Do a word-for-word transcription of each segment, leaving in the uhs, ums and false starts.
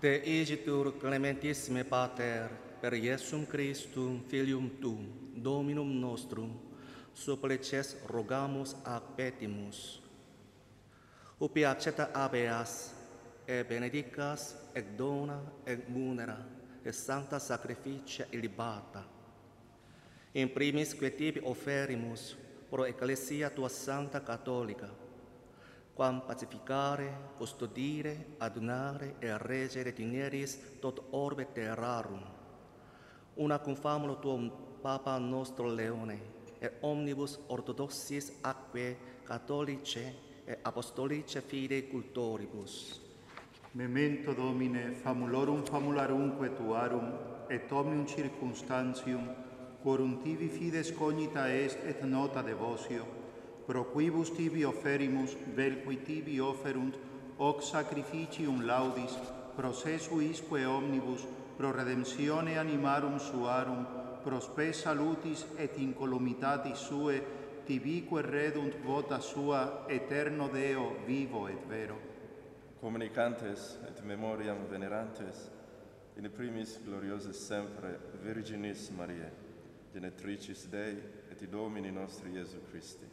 Te igitur clementissime Pater, per Iesum Christum, Filium Tuum, Dominum nostrum, supplices rogamus ac petimus. Ubi accetta habeas, e benedicas, et dona, et munera, et sancta sacrificia illibata. In primis que tibi offerimus, pro Ecclesia tua Sancta Catholica, quam pacificare, custodire, adunare, et regere digneris tot orbe terrarum, una cum famulo tuum Papa nostro Leone, et omnibus orthodoxis atque catholice et apostolice fidei cultoribus. Memento Domine, famulorum famularumque tuarum, et omnium circumstantium, quorum tibi fides cognita est et nota devotio, pro quibus tibi offerimus, vel qui tibi offerunt, hoc sacrificium laudis, procesu isque omnibus, pro redemptione animarum suarum, pro spe salutis et incolumitatis sue, tibique redunt vota sua, eterno Deo, vivo et vero. Communicantes et memoriam venerantes, in primis gloriosis sempre Virginis Mariae, genetricis Dei et Domini nostri Iesu Christi.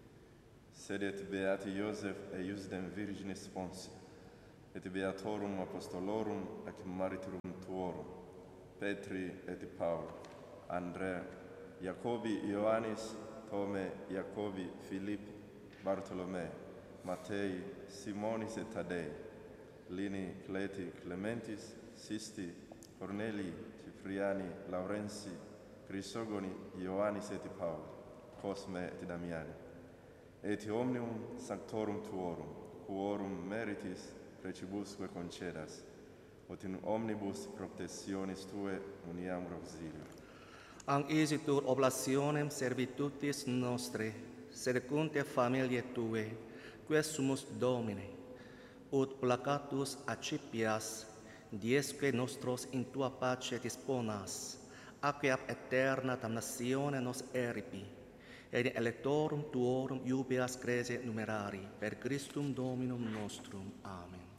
Sedet beati Iosef et Iusdem Virginis Ponsi, et beatorum apostolorum ac martyrum tuorum, Petri et Paul, Andrea, Jacobi Ioannis, Tome, Jacobi, Filippi, Bartolomei, Matei, Simonis et Tadei, Lini, Cleti, Clementis, Sisti, Cornelii, Cipriani, Laurensi, Crisogoni, Ioannis et Paul, Cosme et Damiani, et omnium sanctorum tuorum, quorum meritis precibusque concedas, ut in omnibus proptesionis tue uniam auxilio. Ang isitur oblationem servitutis nostre, sedecunte familiae tue, quesumus Domine, ut placatus accipias, diesque nostros in tua pace disponas, aque ab eterna damnatione nos eripi, et in electorum tuorum iubeas grece numerari, per Christum Dominum nostrum. Amen.